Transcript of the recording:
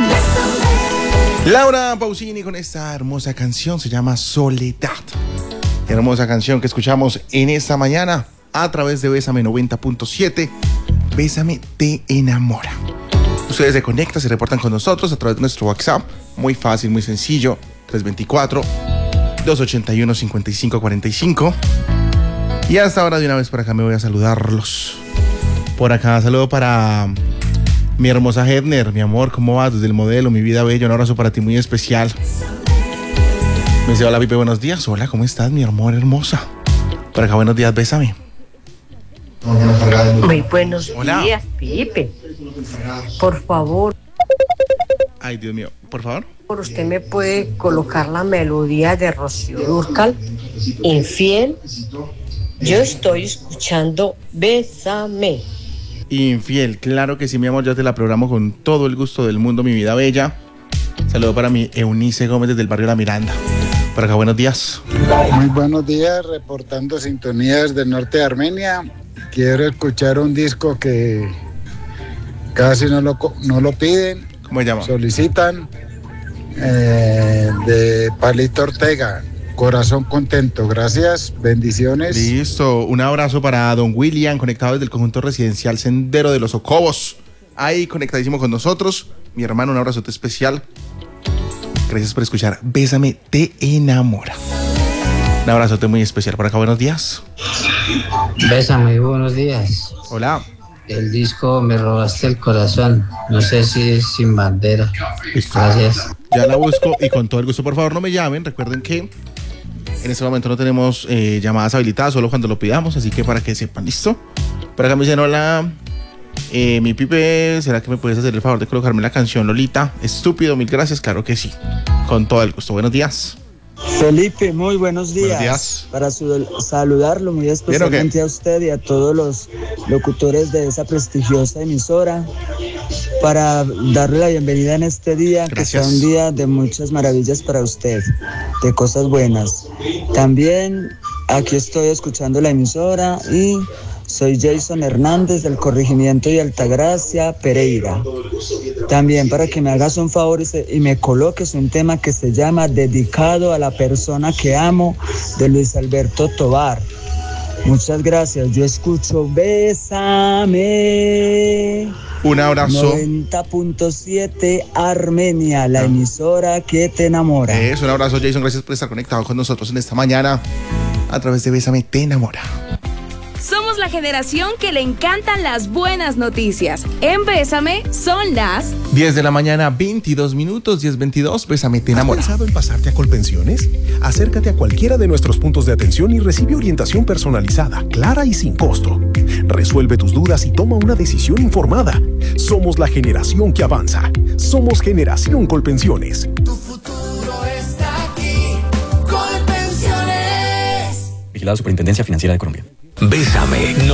Laura Pausini con esta hermosa canción, se llama Soledad. Hermosa canción que escuchamos en esta mañana a través de Bésame 90.7. Bésame te enamora. Ustedes se conectan, se reportan con nosotros a través de nuestro WhatsApp. Muy fácil, muy sencillo. 324-281-5545. Y hasta ahora de una vez por acá me voy a saludarlos. Por acá saludo para mi hermosa Hedner, mi amor, ¿cómo vas? Desde el modelo, mi vida bella, un abrazo para ti muy especial. Me dice, hola Pipe, buenos días. Hola, ¿cómo estás, mi amor hermosa? Por acá, buenos días, bésame. Muy buenos Hola. días, Pipe. Por favor, Ay, Dios mío, por favor. usted me puede colocar la melodía de Rocío Dúrcal, Infiel. Yo estoy escuchando Bésame. Infiel, claro que sí, mi amor, ya te la programo con todo el gusto del mundo, mi vida bella. Saludo para mi Eunice Gómez desde el barrio La Miranda. Por acá, buenos días. Muy buenos días, reportando sintonías del norte de Armenia. Quiero escuchar un disco que casi no lo piden, ¿Cómo se llama? solicitan, de Palito Ortega, Corazón Contento. Gracias, bendiciones. Listo, un abrazo para don William, conectado desde el conjunto residencial Sendero de los Ocobos. Ahí conectadísimo con nosotros. Mi hermano, un abrazote especial. Gracias por escuchar Bésame te enamora. Un abrazote muy especial. Por acá, buenos días. Bésame, buenos días. Hola. El disco Me Robaste el Corazón. No sé si es Sin Bandera. Listo. Gracias. Ya la busco y con todo el gusto, por favor, no me llamen. Recuerden que en este momento no tenemos llamadas habilitadas, solo cuando lo pidamos, así que para que sepan, ¿listo? Por acá me dicen, hola, mi Pipe, ¿será que me puedes hacer el favor de colocarme la canción Lolita? Estúpido, mil gracias, claro que sí. Con todo el gusto, buenos días. Felipe, muy buenos días. Buenos días. Para saludarlo muy especialmente a usted y a todos los locutores de esa prestigiosa emisora, para darle la bienvenida en este día. Gracias. Que sea un día de muchas maravillas para usted, de cosas buenas. También aquí estoy escuchando la emisora y soy Jason Hernández del corregimiento de Altagracia, Pereira. También para que me hagas un favor y me coloques un tema que se llama Dedicado a la persona que amo, de Luis Alberto Tovar. Muchas gracias. Yo escucho Bésame. Un abrazo. 90.7 Armenia, la emisora que te enamora. Un abrazo, Jason, gracias por estar conectado con nosotros en esta mañana a través de Bésame te enamora. Somos la generación que le encantan las buenas noticias. En Bésame son las 10 de la mañana, 22 minutos, 10:22, Bésame te enamora. ¿Has pensado en pasarte a Colpensiones? Acércate a cualquiera de nuestros puntos de atención y recibe orientación personalizada, clara y sin costo. Resuelve tus dudas y toma una decisión informada. Somos la generación que avanza. Somos Generación Colpensiones. Tu futuro está aquí. Colpensiones. Vigilado Superintendencia Financiera de Colombia. Bésame